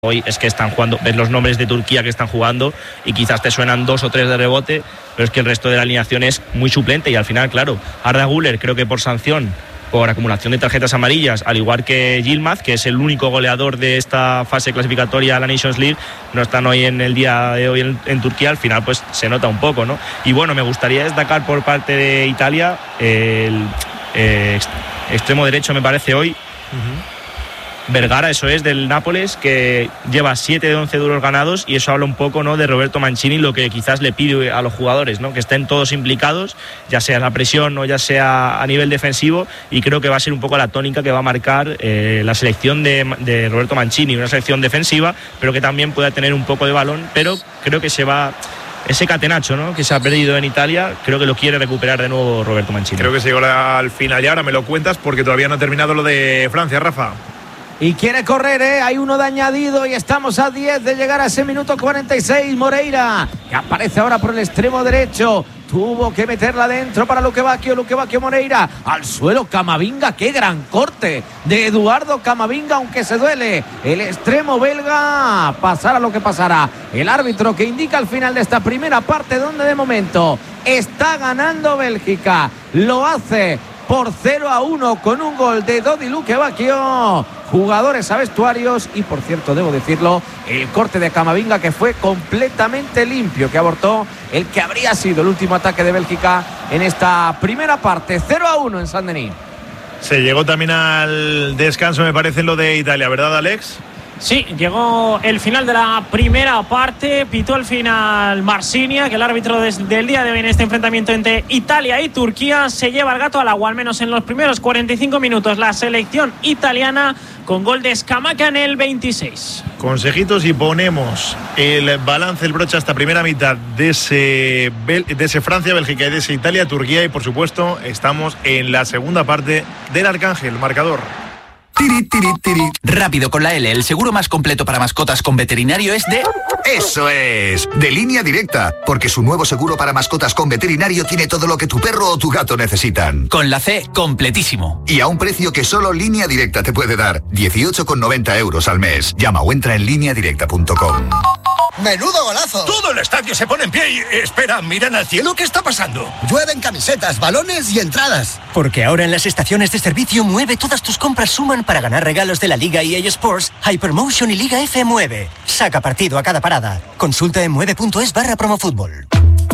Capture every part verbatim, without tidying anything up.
Hoy es que están jugando, ves los nombres de Turquía que están jugando y quizás te suenan dos o tres de rebote, pero es que el resto de la alineación es muy suplente y al final, claro, Arda Güler creo que por sanción, por acumulación de tarjetas amarillas, al igual que Yilmaz, que es el único goleador de esta fase clasificatoria a la Nations League, no están hoy en el día de hoy en, en Turquía, al final pues se nota un poco, ¿no? Y bueno, me gustaría destacar por parte de Italia el eh, extremo derecho, me parece hoy, uh-huh. Vergara, eso es, del Nápoles, que lleva siete de once duelos ganados, y eso habla un poco, ¿no?, de Roberto Mancini, lo que quizás le pide a los jugadores, ¿no?, que estén todos implicados, ya sea en la presión o ya sea a nivel defensivo, y creo que va a ser un poco la tónica que va a marcar eh, la selección de, de Roberto Mancini, una selección defensiva, pero que también pueda tener un poco de balón, pero creo que se va... Ese catenacho, ¿no?, que se ha perdido en Italia, creo que lo quiere recuperar de nuevo Roberto Mancini. Creo que se llegó al final y ahora me lo cuentas porque todavía no ha terminado lo de Francia, Rafa. Y quiere correr, ¿eh? Hay uno de añadido y estamos a diez de llegar a ese minuto cuarenta y seis. Moreira, que aparece ahora por el extremo derecho. Tuvo que meterla dentro para Luque Bacchio, Luque Bacchio Moreira. Al suelo Camavinga, qué gran corte de Eduardo Camavinga, aunque se duele. El extremo belga, pasará lo que pasará. El árbitro que indica al final de esta primera parte, donde de momento está ganando Bélgica. Lo hace por cero a uno con un gol de Dodi Luque Bacchio. Jugadores a vestuarios y, por cierto, debo decirlo, el corte de Camavinga que fue completamente limpio, que abortó el que habría sido el último ataque de Bélgica en esta primera parte. cero a uno en Saint-Denis. Se llegó también al descanso, me parece, en lo de Italia, ¿verdad, Alex? Sí, llegó el final de la primera parte, pitó el final Marsinia, que el árbitro desde el día de hoy en este enfrentamiento entre Italia y Turquía se lleva el gato al agua, al menos en los primeros cuarenta y cinco minutos, la selección italiana con gol de Scamacca en el veintiséis. Consejitos y ponemos el balance, el broche hasta primera mitad de ese, de ese Francia-Bélgica y de ese Italia-Turquía, y por supuesto estamos en la segunda parte del Arcángel, marcador. Tiri, tiri, tiri. Rápido con la L, el seguro más completo para mascotas con veterinario es de... ¡Eso es! De Línea Directa, porque su nuevo seguro para mascotas con veterinario tiene todo lo que tu perro o tu gato necesitan. Con la C, completísimo. Y a un precio que solo Línea Directa te puede dar, dieciocho con noventa euros al mes. Llama o entra en línea directa punto com. ¡Menudo golazo! Todo el estadio se pone en pie y... Espera, miran al cielo, ¿qué está pasando? Llueven camisetas, balones y entradas. Porque ahora en las estaciones de servicio Mueve todas tus compras suman para ganar regalos de la Liga E A Sports, Hypermotion y Liga F Mueve. Saca partido a cada parada. Consulta en mueve punto es barra promofútbol.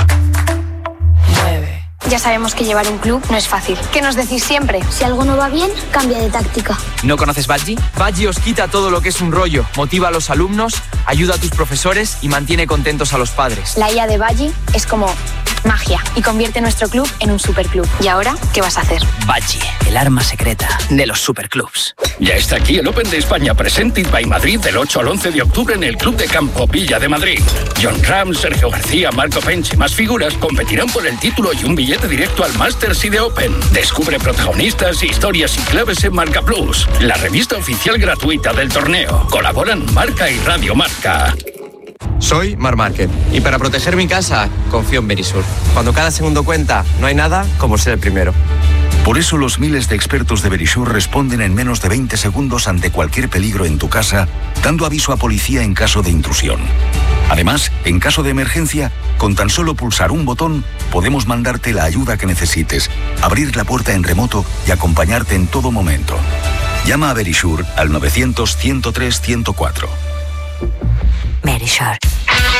Ya sabemos que llevar un club no es fácil. ¿Qué nos decís siempre? Si algo no va bien, cambia de táctica. ¿No conoces Badgie? Badgie os quita todo lo que es un rollo, motiva a los alumnos, ayuda a tus profesores y mantiene contentos a los padres. La I A de Badgie es como magia y convierte nuestro club en un superclub. ¿Y ahora qué vas a hacer? Badgie, el arma secreta de los superclubs. Ya está aquí el Open de España Presented by Madrid del ocho al once de octubre en el Club de Campo Villa de Madrid. John Ram, Sergio García, Marco Pench y más figuras competirán por el título y un billete directo al Masters y de Open. Descubre protagonistas, historias y claves en Marca Plus, la revista oficial gratuita del torneo. Colaboran Marca y Radio Marca. Soy Mar Márquez y para proteger mi casa confío en Verisur. Cuando cada segundo cuenta, no hay nada como ser el primero. Por eso los miles de expertos de Verisur responden en menos de veinte segundos ante cualquier peligro en tu casa, dando aviso a policía en caso de intrusión. Además, en caso de emergencia, con tan solo pulsar un botón, podemos mandarte la ayuda que necesites, abrir la puerta en remoto y acompañarte en todo momento. Llama a Verisur al novecientos, ciento tres, ciento cuatro. Verisur.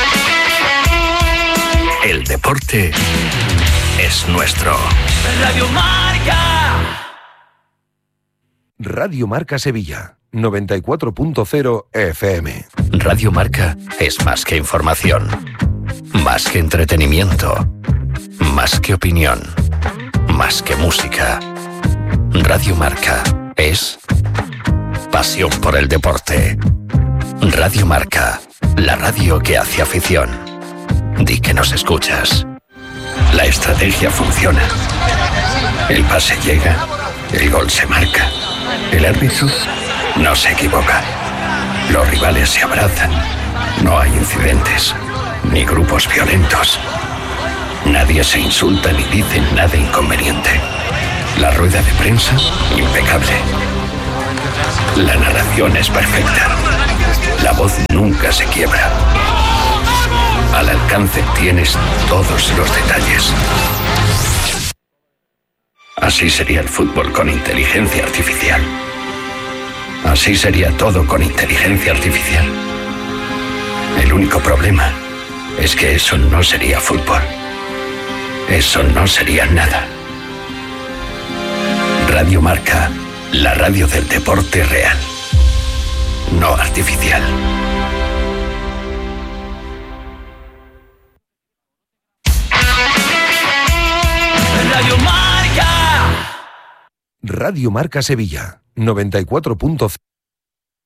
El deporte es nuestro. Radio Marca. Radio Marca Sevilla, noventa y cuatro punto cero F M. Radio Marca es más que información, más que entretenimiento, más que opinión, más que música. Radio Marca es pasión por el deporte. Radio Marca, la radio que hace afición. Di que nos escuchas. La estrategia funciona. El pase llega, el gol se marca. El árbitro no se equivoca. Los rivales se abrazan. No hay incidentes, ni grupos violentos. Nadie se insulta ni dice nada inconveniente. La rueda de prensa, impecable. La narración es perfecta. La voz nunca se quiebra. Al alcance tienes todos los detalles. Así sería el fútbol con inteligencia artificial. Así sería todo con inteligencia artificial. El único problema es que eso no sería fútbol. Eso no sería nada. Radio Marca, la radio del deporte real, no artificial. Radio Marca. Radio Marca Sevilla, noventa y cuatro punto cero.